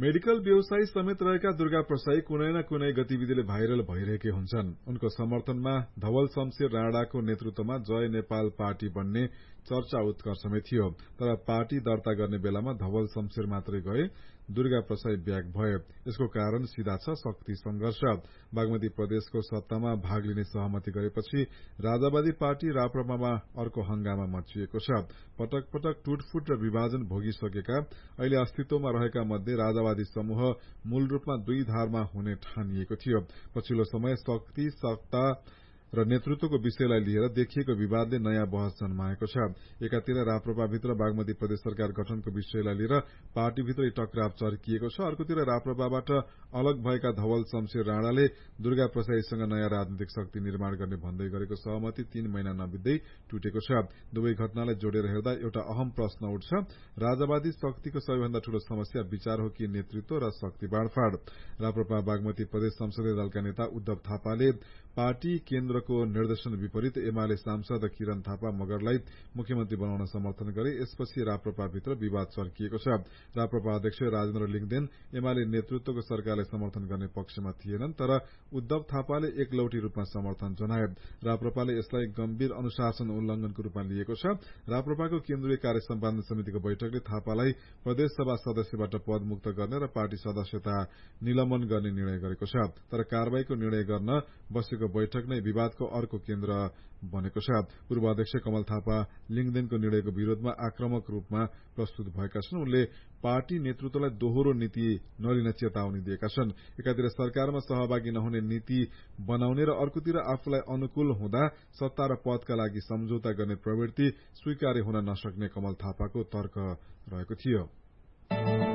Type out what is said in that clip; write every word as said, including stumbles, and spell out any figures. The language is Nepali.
मेडिकल व्यवसायी समेत रहेका दुर्गा प्रसाई कुनै न कुनै गतिविधिले भाइरल भइरहेकै हुन्छन्। उनको समर्थनमा धवल शमशेर राणाको नेतृत्वमा जय नेपाल पार्टी बन्ने चर्चा उत्कर्षमै थियो। तर पार्टी दर्ता गर्ने बेलामा धवल शमशेर मात्रै गए, दुर्गा प्रसाई ब्याक भए। यसको कारण सीधा छ, शक्ति संघर्ष। बागमती प्रदेशको सत्तामा भाग लिने सहमति गरेपछि राजावादी पार्टी राप्रपामा अर्को हंगामा मचिएको छ। पटक पटक टुटफुट र विभाजन भोगिसकेका अहिले अस्तित्वमा रहेका मध्ये राजावादी समूह मूल रूपमा दुई धारमा हुने ठानिएको थियो। पछिल्लो समय शक्ति, सत्ता र नेतृत्वको विषयलाई लिएर देखिएको विवादले नयाँ बहस जन्माएको छ। एकातिर राप्रपाभित्र बागमती प्रदेश सरकार गठनको विषयलाई लिएर पार्टीभित्रै टकराव चर्किएको छ। अर्कोतिर राप्रपाबाट अलग भएका धवल शमशेर राणाले दुर्गा प्रसाईसँग नयाँ राजनीतिक शक्ति निर्माण गर्ने भन्दै गरेको सहमति तीन महिना नबित्दै टुटेको छ। दुवै घटनालाई जोडेर हेर्दा एउटा अहम प्रश्न उठ्छ, राजावादी शक्तिको सबैभन्दा ठूलो समस्या विचार हो कि नेतृत्व र शक्ति बाँडफाँड? राप्रपा बागमती प्रदेश संसदीय दलका नेता उद्धव थापाले पार्टी केन्द्रको निर्देशन विपरीत एमाले सांसद किरण थापा मगरलाई मुख्यमन्त्री बनाउन समर्थन गरे। यसपछि राप्रपाभित्र विवाद चर्किएको छ। राप्रपा अध्यक्ष राजेन्द्र लिङदेन एमाले नेतृत्वको सरकारलाई समर्थन गर्ने पक्षमा थिएनन्, तर उद्धव थापाले एकलौटी रूपमा समर्थन जनाए। राप्रपाले यसलाई गम्भीर अनुशासन उल्लंघनको रूपमा लिएको छ। राप्रपाको केन्द्रीय कार्य सम्पादन समितिको बैठकले थापालाई प्रदेशसभा सदस्यबाट पदमुक्त गर्ने र पार्टी सदस्यता निलम्बन गर्ने निर्णय गरेको छ। तर कारवाहीको निर्णय गर्न बसेको बैठक नै विवादको अर्को केन्द्र बनेको छ। पूर्व अध्यक्ष कमल थापा लिङदेनको निर्णयको विरोधमा आक्रामक रूपमा प्रस्तुत भएका छन्। उनले पार्टी नेतृत्वलाई दोहोरो नीति नलिन चेतावनी दिएका छन्। एकातिर सरकारमा सहभागी नहुने नीति बनाउने र अर्कोतिर आफूलाई अनुकूल हुँदा सत्ता र पदका लागि सम्झौता गर्ने प्रवृत्ति स्वीकार्य हुन नसक्ने कमल थापाको तर्क रहेको थियो।